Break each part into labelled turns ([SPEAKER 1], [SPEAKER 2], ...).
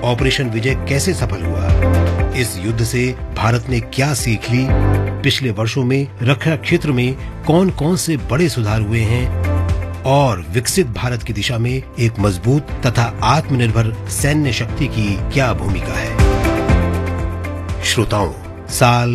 [SPEAKER 1] Operation विजय कैसे सफल हुआ, इस युद्ध से भारत ने क्या सीख ली, पिछले वर्षों में रक्षा क्षेत्र में कौन कौन से बड़े सुधार हुए हैं और विकसित भारत की दिशा में एक मजबूत तथा आत्मनिर्भर सैन्य शक्ति की क्या भूमिका है। श्रोताओं, साल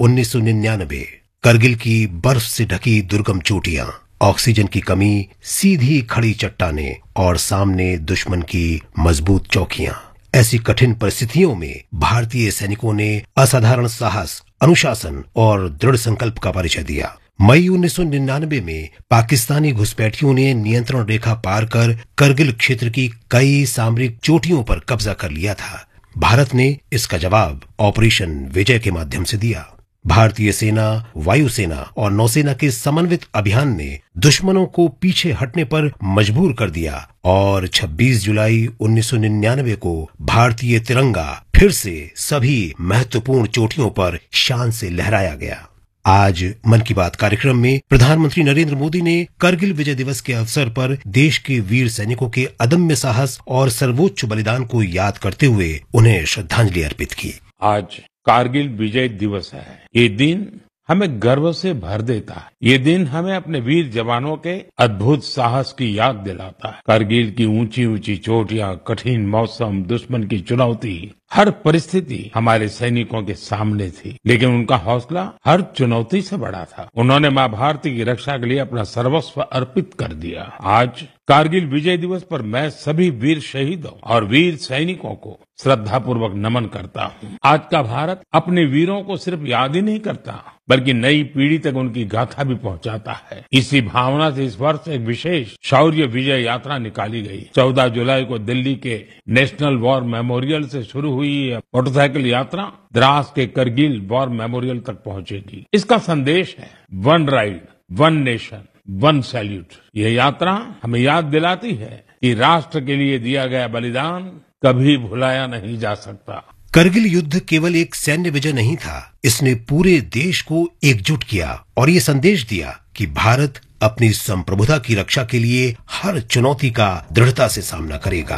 [SPEAKER 1] 1999, करगिल की बर्फ से ढकी दुर्गम चोटियां, ऑक्सीजन की कमी, सीधी खड़ी चट्टानें और सामने दुश्मन की मजबूत चौकियां। ऐसी कठिन परिस्थितियों में भारतीय सैनिकों ने असाधारण साहस, अनुशासन और दृढ़ संकल्प का परिचय दिया। मई 1999 में पाकिस्तानी घुसपैठियों ने नियंत्रण रेखा पार कर करगिल क्षेत्र की कई सामरिक चोटियों पर कब्जा कर लिया था। भारत ने इसका जवाब ऑपरेशन विजय के माध्यम से दिया। भारतीय सेना, वायुसेना और नौसेना के समन्वित अभियान ने दुश्मनों को पीछे हटने पर मजबूर कर दिया और 26 जुलाई 1999 को भारतीय तिरंगा फिर से सभी महत्वपूर्ण चोटियों पर शान से लहराया गया। आज मन की बात कार्यक्रम में प्रधानमंत्री नरेंद्र मोदी ने करगिल विजय दिवस के अवसर पर देश के वीर सैनिकों के अदम्य साहस और सर्वोच्च बलिदान को याद करते हुए उन्हें श्रद्धांजलि अर्पित की।
[SPEAKER 2] आज कारगिल विजय दिवस है। ये दिन हमें गर्व से भर देता है। ये दिन हमें अपने वीर जवानों के अद्भुत साहस की याद दिलाता है। कारगिल की ऊंची ऊंची चोटियां, कठिन मौसम, दुश्मन की चुनौती, हर परिस्थिति हमारे सैनिकों के सामने थी, लेकिन उनका हौसला हर चुनौती से बड़ा था। उन्होंने मां भारती की रक्षा के लिए अपना सर्वस्व अर्पित कर दिया। आज कारगिल विजय दिवस पर मैं सभी वीर शहीदों और वीर सैनिकों को श्रद्धापूर्वक नमन करता हूँ। आज का भारत अपने वीरों को सिर्फ याद ही नहीं करता, बल्कि नई पीढ़ी तक उनकी गाथा भी पहुंचाता है। इसी भावना से इस वर्ष एक विशेष शौर्य विजय यात्रा निकाली गई। 14 जुलाई को दिल्ली के नेशनल वॉर मेमोरियल से शुरू हुई मोटरसाइकिल यात्रा द्रास के करगिल वॉर मेमोरियल तक पहुंचेगी। इसका संदेश है one ride, one nation, one salute. यह यात्रा हमें याद दिलाती है कि राष्ट्र के लिए दिया गया बलिदान कभी भुलाया नहीं जा सकता।
[SPEAKER 1] करगिल युद्ध केवल एक सैन्य विजय नहीं था, इसने पूरे देश को एकजुट किया और ये संदेश दिया कि भारत अपनी संप्रभुता की रक्षा के लिए हर चुनौती का दृढ़ता से सामना करेगा।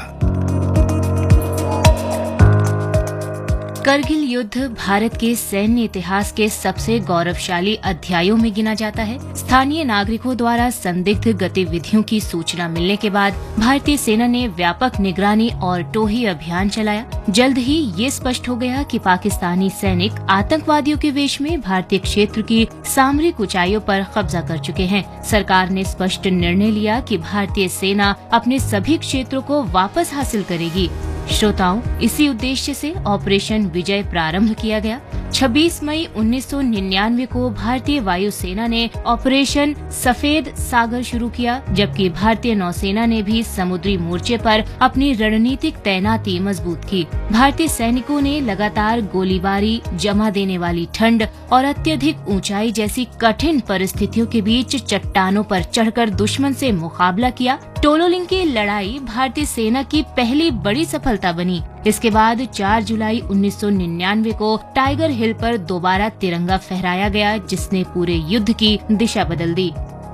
[SPEAKER 3] करगिल युद्ध भारत के सैन्य इतिहास के सबसे गौरवशाली अध्यायों में गिना जाता है। स्थानीय नागरिकों द्वारा संदिग्ध गतिविधियों की सूचना मिलने के बाद भारतीय सेना ने व्यापक निगरानी और टोही अभियान चलाया। जल्द ही ये स्पष्ट हो गया कि पाकिस्तानी सैनिक आतंकवादियों के वेश में भारतीय क्षेत्र की सामरिक ऊंचाइयों पर कब्जा कर चुके हैं। सरकार ने स्पष्ट निर्णय लिया कि भारतीय सेना अपने सभी क्षेत्रों को वापस हासिल करेगी। श्रोताओं, इसी उद्देश्य से ऑपरेशन विजय प्रारंभ किया गया। 26 मई 1999 को भारतीय वायुसेना ने ऑपरेशन सफेद सागर शुरू किया, जबकि भारतीय नौसेना ने भी समुद्री मोर्चे पर अपनी रणनीतिक तैनाती मजबूत की। भारतीय सैनिकों ने लगातार गोलीबारी, जमा देने वाली ठंड और अत्यधिक ऊंचाई जैसी कठिन परिस्थितियों के बीच चट्टानों पर चढ़कर दुश्मन से मुकाबला किया। टोलोलिंग की लड़ाई भारतीय सेना की पहली बड़ी सफलता बनी। इसके बाद 4 जुलाई 1999 को टाइगर हिल पर दोबारा तिरंगा फहराया गया, जिसने पूरे युद्ध की दिशा बदल दी।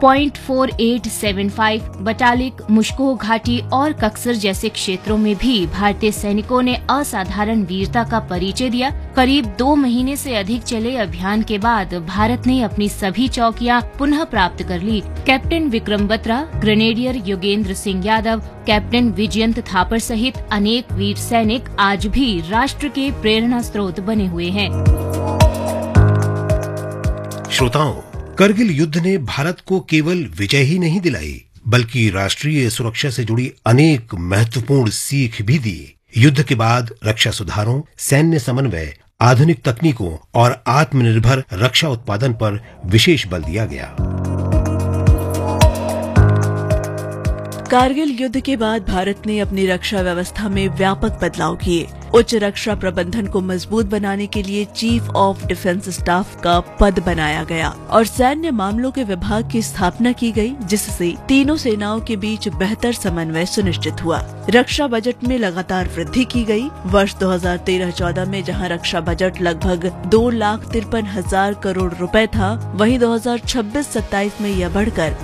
[SPEAKER 3] .4875, बटालिक, मुश्कोह घाटी और कक्सर जैसे क्षेत्रों में भी भारतीय सैनिकों ने असाधारण वीरता का परिचय दिया। करीब 2 महीने से अधिक चले अभियान के बाद भारत ने अपनी सभी चौकियां पुनः प्राप्त कर ली। Captain Vikram Batra, grenadier Yogendra Singh Yadav, captain Vijayant Thapar सहित अनेक वीर सैनिक आज भी राष्ट्र के प्रेरणा स्रोत बने हुए हैं।
[SPEAKER 1] श्रोताओं, करगिल युद्ध ने भारत को केवल विजय ही नहीं दिलाई, बल्कि राष्ट्रीय सुरक्षा से जुड़ी अनेक महत्वपूर्ण सीख भी दी। युद्ध के बाद रक्षा सुधारों, सैन्य समन्वय, आधुनिक तकनीकों और आत्मनिर्भर रक्षा उत्पादन पर विशेष बल दिया गया।
[SPEAKER 4] कारगिल युद्ध के बाद भारत ने अपनी रक्षा व्यवस्था में व्यापक बदलाव किए। उच्च रक्षा प्रबंधन को मजबूत बनाने के लिए चीफ ऑफ डिफेंस स्टाफ का पद बनाया गया और सैन्य मामलों के विभाग की स्थापना की गई, जिससे तीनों सेनाओं के बीच बेहतर समन्वय सुनिश्चित हुआ। रक्षा बजट में लगातार वृद्धि की गई। वर्ष 2013-14 में जहां रक्षा बजट लगभग 2,53,000 करोड़ रुपए था, वहीं 2026-27 में यह बढ़कर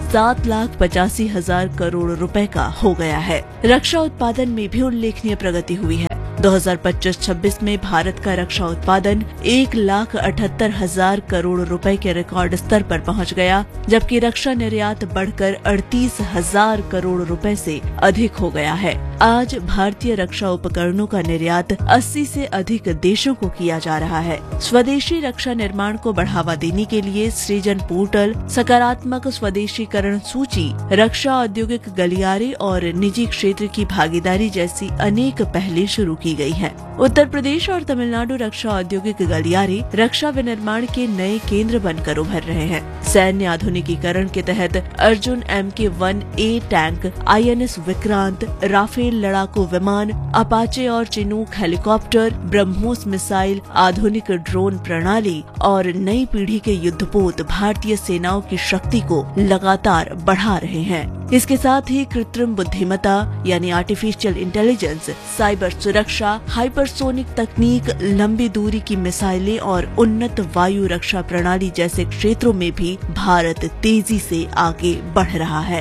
[SPEAKER 4] 7,85,000 करोड़ रुपए का हो गया है। रक्षा उत्पादन में भी उल्लेखनीय प्रगति हुई है। 2025-26 में भारत का रक्षा उत्पादन 1,78,000 करोड़ रुपए के रिकॉर्ड स्तर पर पहुंच गया, जबकि रक्षा निर्यात बढ़कर 38,000 करोड़ रुपए से अधिक हो गया है। आज भारतीय रक्षा उपकरणों का निर्यात 80 से अधिक देशों को किया जा रहा है। स्वदेशी रक्षा निर्माण को बढ़ावा देने के लिए सृजन पोर्टल, सकारात्मक स्वदेशीकरण सूची, रक्षा औद्योगिक गलियारे और निजी क्षेत्र की भागीदारी जैसी अनेक पहलें शुरू की गई हैं। उत्तर प्रदेश और तमिलनाडु रक्षा औद्योगिक गलियारे रक्षा विनिर्माण के नए केंद्र बनकर उभर रहे हैं। सैन्य आधुनिकीकरण के तहत Arjun MK-1A tank, INS Vikrant, Rafale लड़ाकू विमान, अपाचे और चिनूक हेलीकॉप्टर, ब्रह्मोस मिसाइल, आधुनिक ड्रोन प्रणाली और नई पीढ़ी के युद्धपोत भारतीय सेनाओं की शक्ति को लगातार बढ़ा रहे हैं। इसके साथ ही कृत्रिम बुद्धिमत्ता यानी आर्टिफिशियल इंटेलिजेंस, साइबर सुरक्षा, हाइपरसोनिक तकनीक, लंबी दूरी की मिसाइलें और उन्नत वायु रक्षा प्रणाली जैसे क्षेत्रों में भी भारत तेजी से आगे बढ़ रहा है।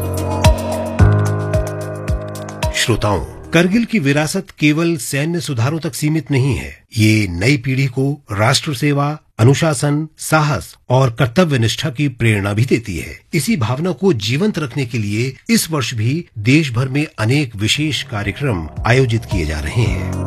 [SPEAKER 1] श्रोताओं, करगिल की विरासत केवल सैन्य सुधारों तक सीमित नहीं है। ये नई पीढ़ी को राष्ट्र सेवा, अनुशासन, साहस और कर्तव्य निष्ठा की प्रेरणा भी देती है। इसी भावना को जीवंत रखने के लिए इस वर्ष भी देश भर में अनेक विशेष कार्यक्रम आयोजित किए जा रहे हैं।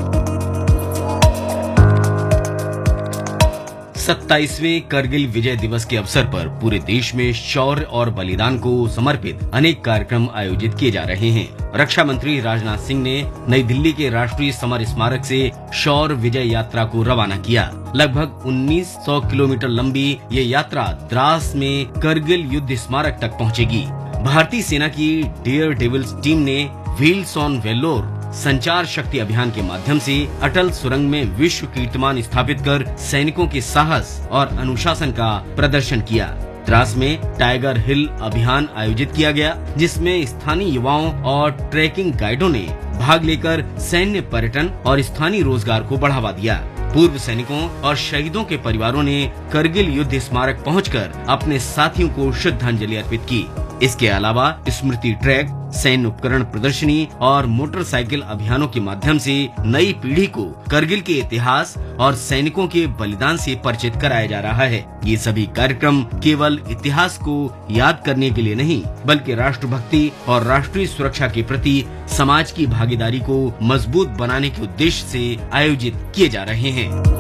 [SPEAKER 5] 27वें करगिल विजय दिवस के अवसर पर पूरे देश में शौर्य और बलिदान को समर्पित अनेक कार्यक्रम आयोजित किए जा रहे हैं। रक्षा मंत्री राजनाथ सिंह ने नई दिल्ली के राष्ट्रीय समर स्मारक से शौर्य विजय यात्रा को रवाना किया। लगभग 1900 किलोमीटर लंबी ये यात्रा द्रास में करगिल युद्ध स्मारक तक पहुंचेगी। भारतीय सेना की डेयर डेविल्स टीम ने व्हील्स ऑन वेल्लोर संचार शक्ति अभियान के माध्यम से अटल सुरंग में विश्व कीर्तिमान स्थापित कर सैनिकों के साहस और अनुशासन का प्रदर्शन किया। द्रास में टाइगर हिल अभियान आयोजित किया गया, जिसमें स्थानीय युवाओं और ट्रैकिंग गाइडों ने भाग लेकर सैन्य पर्यटन और स्थानीय रोजगार को बढ़ावा दिया। पूर्व सैनिकों और शहीदों के परिवारों ने करगिल युद्ध स्मारक पहुंचकर अपने साथियों को श्रद्धांजलि अर्पित की। इसके अलावा स्मृति ट्रैक, सैन्य उपकरण प्रदर्शनी और मोटरसाइकिल अभियानों के माध्यम से नई पीढ़ी को करगिल के इतिहास और सैनिकों के बलिदान से परिचित कराया जा रहा है। ये सभी कार्यक्रम केवल इतिहास को याद करने के लिए नहीं, बल्कि राष्ट्रभक्ति और राष्ट्रीय सुरक्षा के प्रति समाज की भागीदारी को मजबूत बनाने के उद्देश्य से आयोजित किए जा रहे हैं।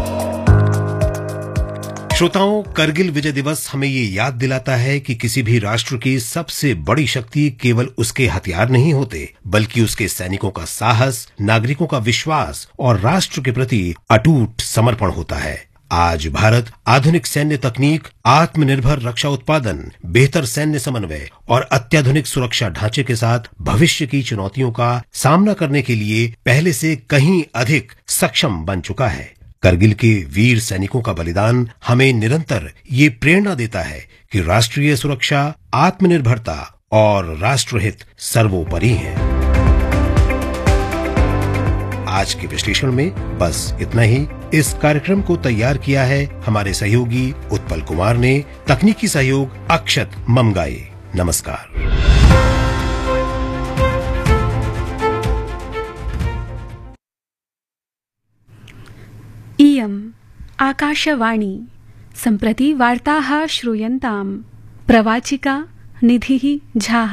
[SPEAKER 1] श्रोताओं, करगिल विजय दिवस हमें ये याद दिलाता है कि किसी भी राष्ट्र की सबसे बड़ी शक्ति केवल उसके हथियार नहीं होते, बल्कि उसके सैनिकों का साहस, नागरिकों का विश्वास और राष्ट्र के प्रति अटूट समर्पण होता है। आज भारत आधुनिक सैन्य तकनीक, आत्मनिर्भर रक्षा उत्पादन, बेहतर सैन्य समन्वय और अत्याधुनिक सुरक्षा ढांचे के साथ भविष्य की चुनौतियों का सामना करने के लिए पहले से कहीं अधिक सक्षम बन चुका है। करगिल के वीर सैनिकों का बलिदान हमें निरंतर ये प्रेरणा देता है कि राष्ट्रीय सुरक्षा, आत्मनिर्भरता और राष्ट्रहित सर्वोपरि है। आज के विश्लेषण में बस इतना ही। इस कार्यक्रम को तैयार किया है हमारे सहयोगी उत्पल कुमार ने, तकनीकी सहयोग अक्षत ममगाई। नमस्कार।
[SPEAKER 6] इयम् आकाशवाणी। सम्प्रति वार्ताः श्रूयन्ताम्। प्रवाचिका निधिः झाः।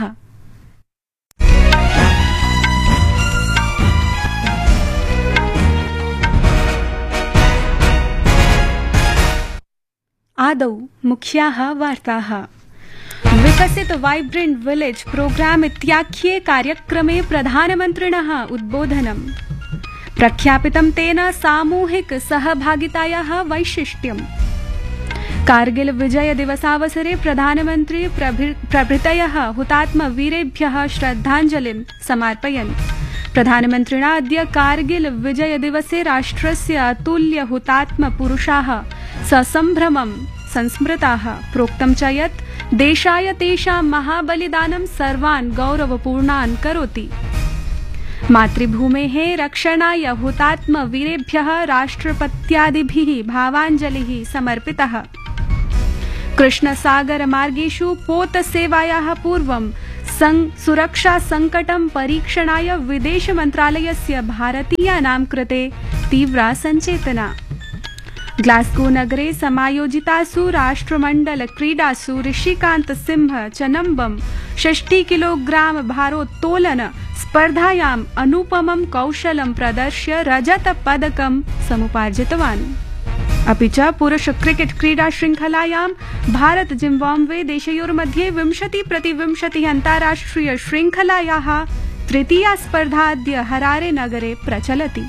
[SPEAKER 6] आदौ मुख्याः वार्ताः। विकसित वाइब्रेंट विलेज प्रोग्राम इत्याख्ये कार्यक्रमे प्रधानमन्त्रिणः उद्बोधनम्। प्रख्यापितं तेन सामूहिक सहभागितायाः वैशिष्ट्यम्। कारगिल विजय दिवसावसरे प्रधानमन्त्री प्रभृतयः हुतात्मवीरेभ्यः श्रद्धाञ्जलिं समर्पयन्। प्रधानमन्त्रिणा अद्य कारगिल विजय दिवसे राष्ट्रस्य अतुल्य हुतात्म पुरुषाः ससम्भ्रमं संस्मृताः। प्रोक्तं च यत् देशाय तेषां महाबलिदानं सर्वान् गौरवपूर्णान् करोति। मातृभूमेः रक्षणाय हुतात्मवीरेभ्यः राष्ट्रपत्यादिभिः भावाञ्जलिः समर्पितः। कृष्णसागर मार्गेषु पोतसेवायाः पूर्वं सुरक्षा संकटं परीक्षणाय विदेश मन्त्रालयस्य भारतीयानां कृते तीव्रा सञ्चेतना। ग्लास्गो नगरे समायोजितासु राष्ट्रमण्डल क्रीडासु ऋषिकान्त सिंह चनम्बम 60 किलोग्राम भारोत्तोलन स्पर्धायाम् अनुपमं कौशलं प्रदर्श्य रजत पदकं समुपार्जितवान्। अपि च पुरुष क्रिकेट क्रीडा श्रृंखलायां भारत जिम्बाब्वे देशयोर्मध्ये 20-20 अन्ताराष्ट्रिय श्रृंखलायाः तृतीया स्पर्धा अद्य हरारे नगरे प्रचलति।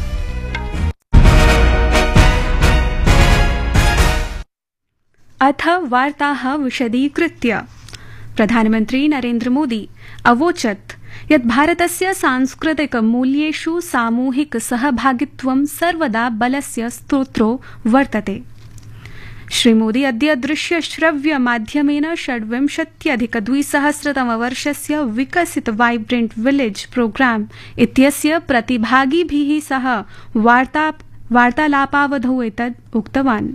[SPEAKER 6] अथ वार्ताः विशदीकृत्य। प्रधानमन्त्री नरेन्द्र मोदी अवोचत् यत् भारतस्य सांस्कृतिक मूल्येषु सामूहिक सहभागित्वं सर्वदा बलस्य स्रोतो वर्तते। श्रीमोदी अद्य दृश्य श्रव्य माध्यमेन 26-2000 वर्षस्य विकसित वाइब्रेंट विलेज प्रोग्राम इत्यस्य प्रतिभागिभिः सह वार्तालापावधौ एतत् उक्तवान्।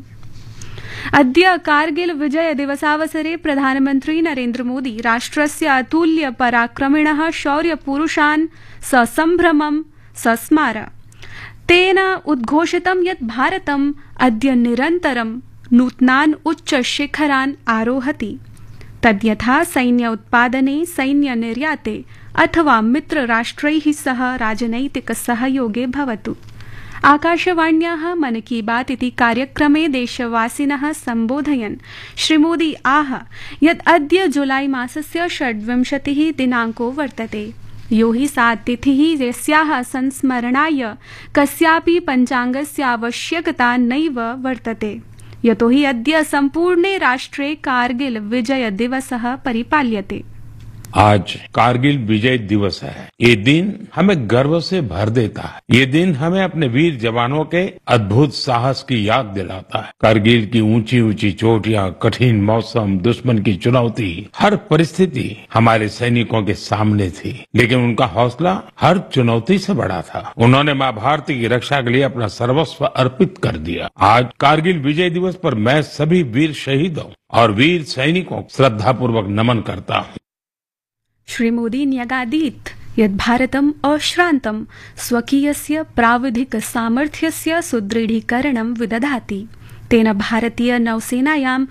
[SPEAKER 6] अद्य कारगिल विजय दिवसावसरे प्रधानमन्त्री नरेन्द्र मोदी राष्ट्रस्य अतुल्य पराक्रमिणः शौर्यपुरुषान् ससम्भ्रमं सस्मार। तेन उद्घोषितं यत् भारतम् अद्य निरन्तरं नूतनान् उच्च शिखरान् आरोहति, तद्यथा सैन्य उत्पादने, सैन्य निर्याते अथवा मित्र राष्ट्रैः सह राजनैतिक सहयोगे भवतु। आकाशवाण्याः मन की बात इति कार्यक्रमे देशवासिनः सम्बोधयन् श्रीमोदी आह यत् अद्य जुलाई मासस्य 26 दिनाङ्को वर्तते, यो हि सा तिथिः यस्याः संस्मरणाय कस्यापि पञ्चाङ्गस्य आवश्यकता नैव वर्तते, यतो हि अद्य सम्पूर्णे राष्ट्रे कारगिल विजय दिवसः परिपाल्यते।
[SPEAKER 2] आज कारगिल विजय दिवस है। ये दिन हमें गर्व से भर देता है। ये दिन हमें अपने वीर जवानों के अद्भुत साहस की याद दिलाता है। कारगिल की ऊंची ऊंची चोटियां, कठिन मौसम, दुश्मन की चुनौती, हर परिस्थिति हमारे सैनिकों के सामने थी, लेकिन उनका हौसला हर चुनौती से बड़ा था। उन्होंने माँ भारती की रक्षा के लिए अपना सर्वस्व अर्पित कर दिया। आज कारगिल विजय दिवस पर मैं सभी वीर शहीदों और वीर सैनिकों को श्रद्धापूर्वक नमन करता हूँ।
[SPEAKER 6] श्रीमोदी न्यगादीत् यत् भारतम् अश्रान्तं स्वकीयस्य प्राविधिक सामर्थ्यस्य सुदृढीकरणं विदधाति। तेन भारतीय नौसेनायाम्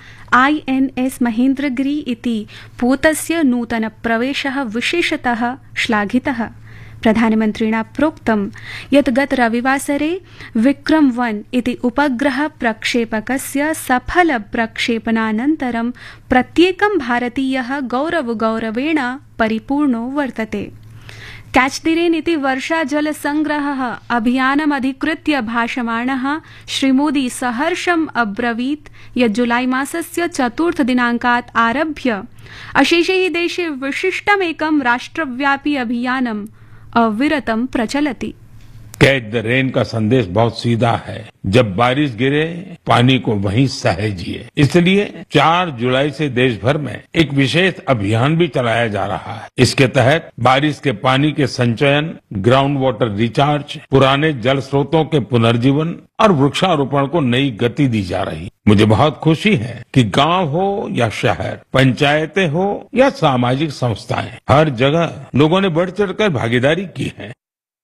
[SPEAKER 6] INS महेन्द्रगिरि इति पोतस्य नूतन प्रवेशः विशेषतः श्लाघितः। प्रधानमन्त्रिणा प्रोक्तं यत् गत रविवासरे विक्रम-1 इति उपग्रह प्रक्षेपकस्य सफल प्रक्षेपणानन्तरं प्रत्येकं भारतीयः गौरवेण परिपूर्णो वर्तते। कैच द रेन इति वर्षा जल संग्रह अभियानमधिकृत्य भाषमाणः श्रीमोदी सहर्षम् अब्रवीत् यत् जुलाई मासस्य 4 दिनाङ्कात् आरभ्य अशेषे हि देशे विशिष्टमेकं राष्ट्रव्यापी अभियानम् अविरतं प्रचलति।
[SPEAKER 2] कैच द रेन का संदेश बहुत सीधा है। जब बारिश गिरे, पानी को वहीं सहेजिए। इसलिए 4 जुलाई से देश भर में एक विशेष अभियान भी चलाया जा रहा है। इसके तहत बारिश के पानी के संचयन, ग्राउंड वाटर रिचार्ज, पुराने जल स्रोतों के पुनर्जीवन और वृक्षारोपण को नई गति दी जा रही। मुझे बहुत खुशी है कि गांव हो या शहर, पंचायतें हो या सामाजिक संस्थाएं, हर जगह लोगों ने बढ़ चढ़कर भागीदारी की है।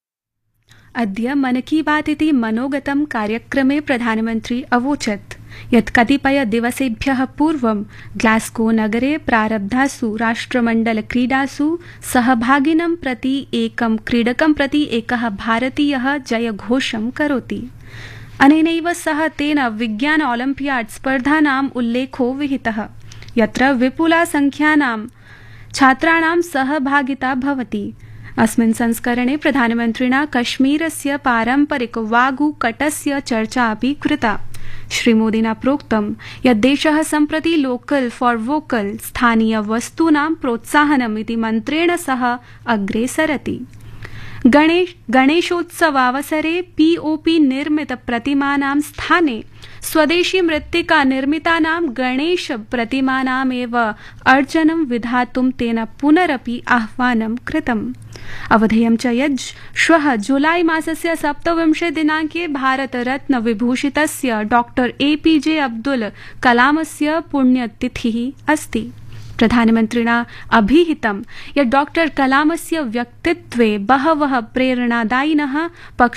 [SPEAKER 6] अद्य मन की बात इति मनोगतं कार्यक्रमे प्रधानमन्त्री अवोचत् यत् कतिपय दिवसेभ्यः पूर्वं ग्लास्गो नगरे प्रारब्धासु राष्ट्रमण्डल क्रीडासु सहभागिनं प्रति एकं क्रीडकं प्रति एकः भारतीयः जयघोषं करोति। अनेनैव सह तेन विज्ञान ओलम्पियाड् स्पर्धानाम् उल्लेखो विहितः, यत्र विपुला संख्यानां छात्राणां सहभागिता भवति। अस्मिन् संस्करणे प्रधानमन्त्रिणा कश्मीरस्य पारम्परिक वागुकटस्य चर्चा अपि कृता। श्रीमोदिना प्रोक्तं यत् देशः सम्प्रति लोकल फॉर वोकल स्थानीय वस्तूनां प्रोत्साहनम् इति मन्त्रेण सह अग्रे सरति। गणेशोत्सवावसरे POP निर्मित प्रतिमानां स्थाने स्वदेशी मृत्तिका निर्मितानां गणेश प्रतिमानामेव अर्चनं विधातुं तेन पुनरपि आह्वानं कृतम्। अवधेयं च यत् श्वः जुलाई मासस्य 27 दिनाङ्के भारतरत्न विभूषितस्य डॉ APJ अब्दुल कलामस्य पुण्यतिथिः अस्ति। प्रधानमन्त्रिणा अभिहितं यत् डॉ कलामस्य व्यक्तित्वे बहवः प्रेरणादायिनः